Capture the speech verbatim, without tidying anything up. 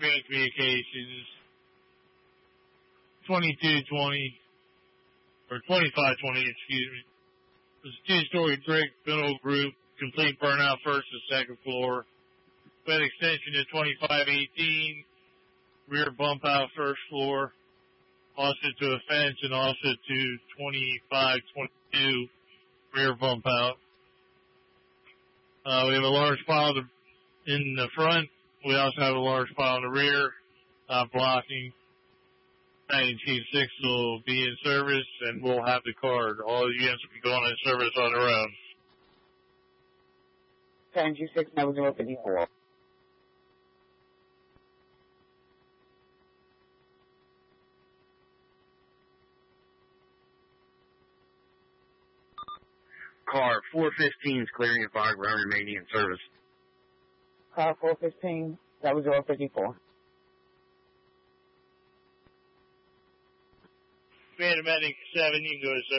Green Communications, twenty-two twenty, or twenty-five twenty, excuse me. It was a two-story brick middle group, complete burnout first and second floor. Bed extension to twenty-five eighteen, rear bump out first floor, also to a fence, and also to twenty-five twenty-two, rear bump out. Uh, we have a large pile in the front. We also have a large pile in the rear, uh, blocking. Battalion Chief six will be in service, and we'll have the card. All units will be going in service on their own. Battalion Chief six, that was zero fifty-four. Car four fifteen is clearing and fire ground remaining in service. Car four fifteen, that was zero fifty-four. Phantom Medic seven, you can go to